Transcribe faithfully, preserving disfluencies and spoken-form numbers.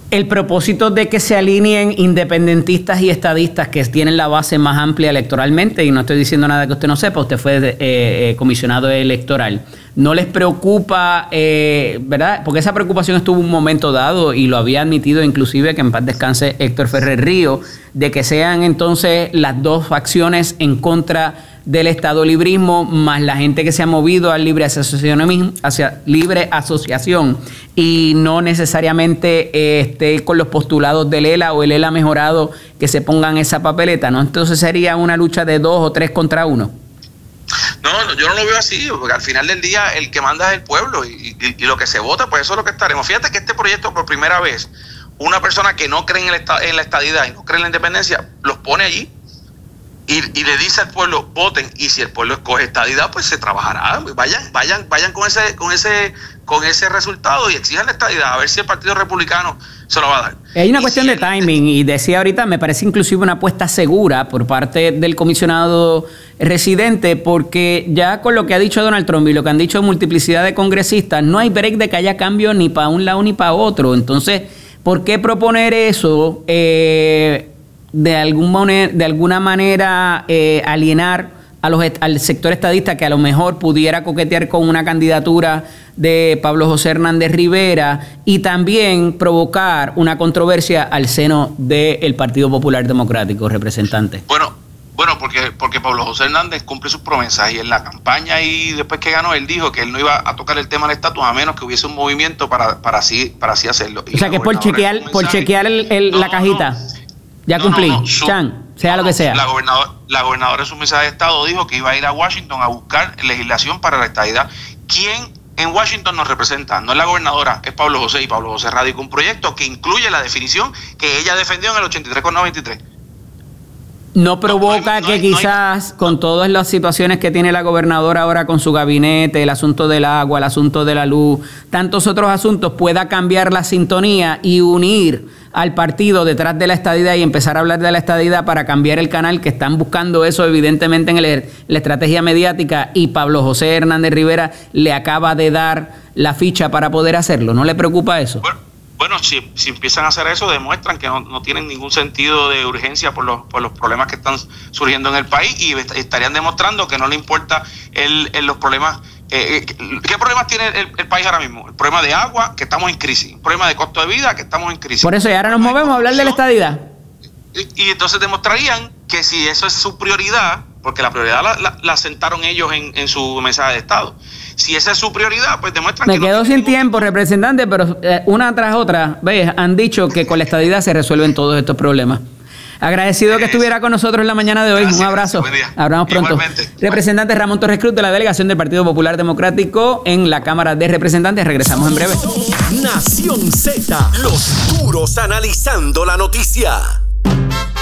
El propósito de que se alineen independentistas y estadistas que tienen la base más amplia electoralmente, y no estoy diciendo nada que usted no sepa, usted fue eh, eh, comisionado electoral, ¿no les preocupa, eh, verdad? Porque esa preocupación estuvo un momento dado y lo había admitido inclusive, que en paz descanse, Héctor Ferrer Río, de que sean entonces las dos facciones en contra del estado librismo, más la gente que se ha movido al libre asociacionismo, hacia libre asociación, y no necesariamente eh, esté con los postulados del E L A o el E L A mejorado, que se pongan esa papeleta, ¿no? Entonces sería una lucha de dos o tres contra uno. No, yo no lo veo así, porque al final del día el que manda es el pueblo, y, y, y lo que se vota, pues eso es lo que estaremos. Fíjate que este proyecto, por primera vez, una persona que no cree en, el en la estadidad y no cree en la independencia, los pone allí. Y, y le dice al pueblo, voten, y si el pueblo escoge estadidad, pues se trabajará. Vayan, vayan, vayan con ese, con ese, con ese resultado y exijan la estadidad, a ver si el Partido Republicano se lo va a dar. Hay una y cuestión si de timing, y decía ahorita, me parece inclusive una apuesta segura por parte del comisionado residente, porque ya con lo que ha dicho Donald Trump y lo que han dicho multiplicidad de congresistas, no hay break de que haya cambio ni para un lado ni para otro. Entonces, ¿por qué proponer eso? Eh, de, algún moner, de alguna manera eh, alienar a los, al sector estadista que a lo mejor pudiera coquetear con una candidatura de Pablo José Hernández Rivera, y también provocar una controversia al seno del Partido Popular Democrático, representante? Bueno, bueno porque, porque Pablo José Hernández cumple sus promesas, y en la campaña y después que ganó, él dijo que él no iba a tocar el tema del estatus a menos que hubiese un movimiento para, para, así, para así hacerlo. Y o sea que por chequear, por chequear el, el, no, la cajita. No, ya no, cumplí, no, no, su, Chan, sea no, lo que sea. La gobernadora, la gobernadora en su mensaje de Estado dijo que iba a ir a Washington a buscar legislación para la estadidad. ¿Quién en Washington nos representa? No es la gobernadora, es Pablo José, y Pablo José radicó un proyecto que incluye la definición que ella defendió en el ochenta y tres con noventa y tres. ¿No provoca no, no, que no hay, quizás no hay, con todas las situaciones que tiene la gobernadora ahora con su gabinete, el asunto del agua, el asunto de la luz, tantos otros asuntos, pueda cambiar la sintonía y unir al partido detrás de la estadidad y empezar a hablar de la estadidad para cambiar el canal, que están buscando eso evidentemente en el, la estrategia mediática, y Pablo José Hernández Rivera le acaba de dar la ficha para poder hacerlo? ¿No le preocupa eso? Bueno, bueno si, si empiezan a hacer eso, demuestran que no, no tienen ningún sentido de urgencia por los, por los problemas que están surgiendo en el país, y estarían demostrando que no le importa el, el, los problemas. Eh, ¿Qué problemas tiene el, el país ahora mismo? El problema de agua, que estamos en crisis. El problema de costo de vida, que estamos en crisis. Por eso, y ahora nos movemos a hablar de la estadidad. Y, y entonces demostrarían que si eso es su prioridad, porque la prioridad la, la, la sentaron ellos en, en su mensaje de Estado. Si esa es su prioridad, pues demuestran Me que... Me quedo no sin tiempo, tipo... representante, pero eh, una tras otra, ¿ves? Han dicho que con la estadidad se resuelven todos estos problemas. Agradecido que estuviera con nosotros en la mañana de hoy. Gracias, un abrazo. Hablamos pronto. Igualmente. Representante Ramón Torres Cruz, de la delegación del Partido Popular Democrático en la Cámara de Representantes. Regresamos en breve. Nación Z, los duros analizando la noticia.